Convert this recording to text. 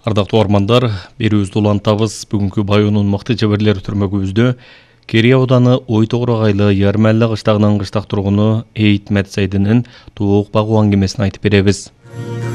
Ардактуу армандар, берүүбүздү улантабыз. Бүгүнкү Байоонун мыкты жеберлери түрмөгүбүздө Керей ауданы Ой-Тогур айылы Ярмалла кыштагынын кыштак тургуну Эйит Матсайдынын туук багуу аңгемесин айтып беребиз.